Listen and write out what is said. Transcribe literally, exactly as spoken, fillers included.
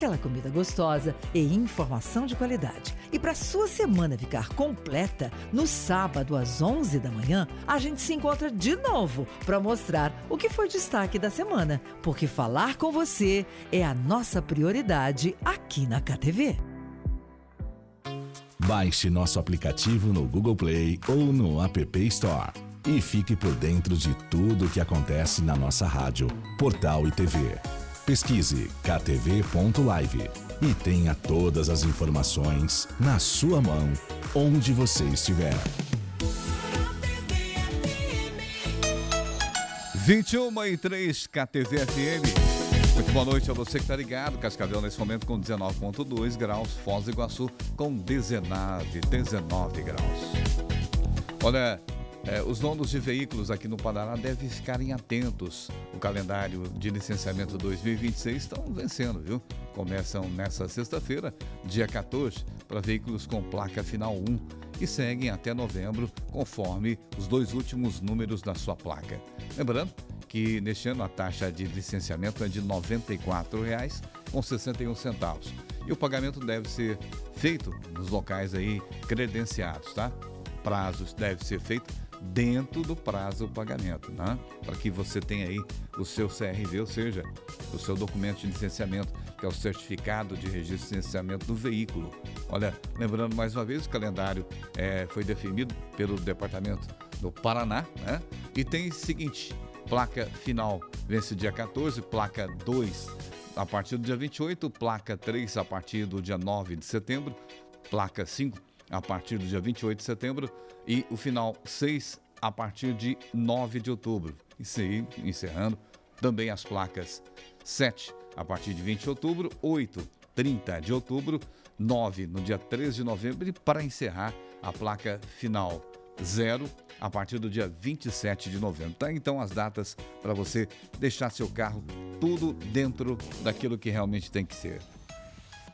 Aquela comida gostosa e informação de qualidade. E para sua semana ficar completa, no sábado às onze da manhã, a gente se encontra de novo para mostrar o que foi destaque da semana, porque falar com você é a nossa prioridade aqui na K T V. Baixe nosso aplicativo no Google Play ou no App Store e fique por dentro de tudo o que acontece na nossa rádio, portal e T V. Pesquise k t v ponto live e tenha todas as informações na sua mão, onde você estiver. vinte e uma e três K T V F M. Muito boa noite a você que está ligado. Cascavel nesse momento com dezenove vírgula dois graus. Foz do Iguaçu com dezenove, dezenove graus. Olha... É, os donos de veículos aqui no Paraná devem ficarem atentos. O calendário de licenciamento dois mil e vinte e seis estão vencendo, viu? Começam nessa sexta-feira, dia quatorze, para veículos com placa final um e seguem até novembro, conforme os dois últimos números da sua placa. Lembrando que neste ano a taxa de licenciamento é de noventa e quatro reais e sessenta e um centavos. E o pagamento deve ser feito nos locais aí credenciados, tá? Prazos deve ser feito dentro do prazo do pagamento, né? Para que você tenha aí o seu C R V, ou seja, o seu documento de licenciamento, que é o certificado de registro de licenciamento do veículo. Olha, lembrando mais uma vez, o calendário é, foi definido pelo Departamento do Paraná, né? E tem o seguinte: placa final vence dia quatorze, placa dois a partir do dia vinte e oito, placa três a partir do dia nove de setembro, placa cinco a partir do dia vinte e oito de setembro e o final seis a partir de nove de outubro. Isso aí, encerrando também as placas sete a partir de vinte de outubro, oito, trinta de outubro, nove no dia treze de novembro e para encerrar a placa final zero a partir do dia vinte e sete de novembro. Tá? Então as datas para você deixar seu carro tudo dentro daquilo que realmente tem que ser.